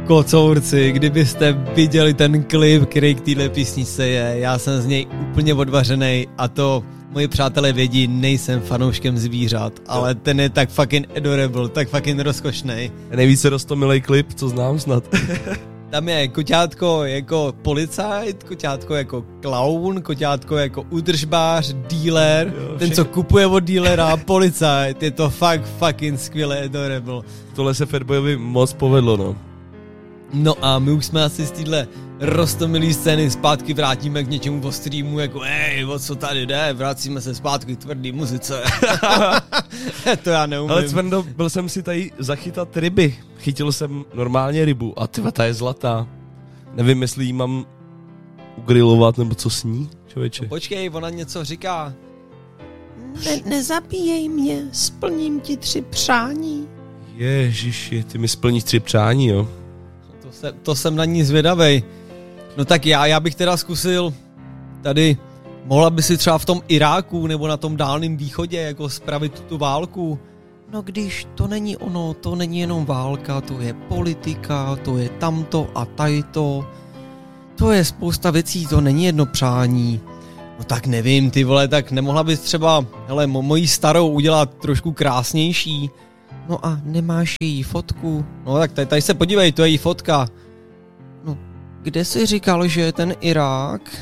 Kocourci, kdybyste viděli ten klip, který k téhle písničce je, já jsem z něj úplně odvařenej a to moji přátelé vědí, nejsem fanouškem zvířat, ale ten je tak fucking adorable, tak fucking rozkošnej. Nejvíce roztomilej klip, co znám snad. Tam je koťátko jako policajt, koťátko jako klaun, koťátko jako údržbář, dealer, jo, ten, co kupuje od dealera, policajt, je to fakt fucking skvěle adorable. Tohle se Fatboyovi moc povedlo, no. No a my už jsme asi z téhle roztomilý scény zpátky vrátíme k něčemu po streamu, jako o co tady jde, vracíme se zpátky k tvrdý muzice. To já neumím. Ale Cvrndo, byl jsem si tady zachytat ryby. Chytil jsem normálně rybu a tyva, ta je zlatá. Nevím, jestli jí mám ugrilovat nebo co s ní, člověče. No počkej, ona něco říká. Nezabíjej mě, splním ti 3 přání. Ježiši, ty mi splníš 3 přání, jo? To jsem na ní zvědavej. No tak já bych teda zkusil tady, mohla by si třeba v tom Iráku nebo na tom Dálném východě jako spravit tu válku. No když to není ono, to není jenom válka, to je politika, to je tamto a tajto. To je spousta věcí, to není jedno přání. No tak nevím, ty vole, tak nemohla bys třeba, hele, mojí starou udělat trošku krásnější. No a nemáš její fotku? No tak tady se podívej, to je její fotka. No, kde jsi říkal, že je ten Irák?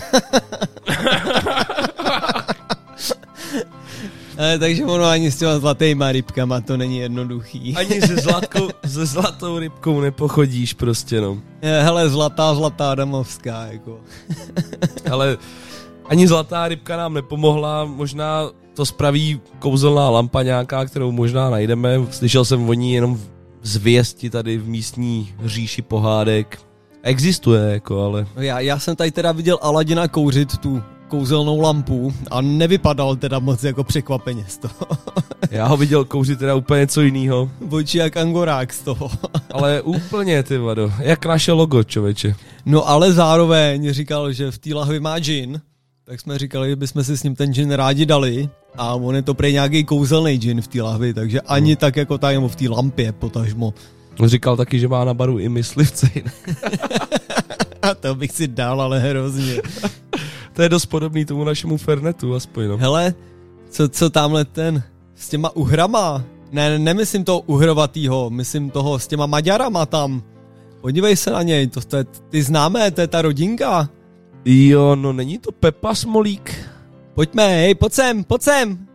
Takže ono ani s těma zlatýma rybkama to není jednoduchý. Ani se zlatou rybkou nepochodíš prostě, no. Hele, zlatá damovská, jako. Ale ani zlatá rybka nám nepomohla, možná to spraví kouzelná lampa nějaká, kterou možná najdeme. Slyšel jsem o ní jenom zvěsti tady v místní říši pohádek. Existuje, jako, ale... No já jsem tady teda viděl Aladina kouřit tu kouzelnou lampu a nevypadal teda moc jako překvapeně z toho. Já ho viděl kouřit teda úplně něco jinýho. Oči jak angorák z toho. Ale úplně, ty vado, jak naše logo, člověče. No ale zároveň říkal, že v té lahvi má džin, tak jsme říkali, že bychom si s ním ten džin rádi dali a on je to prej nějaký kouzelný džin v té lahvi, takže ani tak jako tak, nebo v té lampě potažmo. On říkal taky, že má na baru i myslivce. A to bych si dal, ale hrozně. To je dost podobný tomu našemu Fernetu, aspoň, no. Hele, co tamhle ten s těma uhrama? Nemyslím toho uhrovatýho, myslím toho s těma Maďarama tam. Podívej se na něj, to je, ty známé, to je ta rodinka. Jo, no není to Pepa Smolík. Pojďme, hej, pojď sem.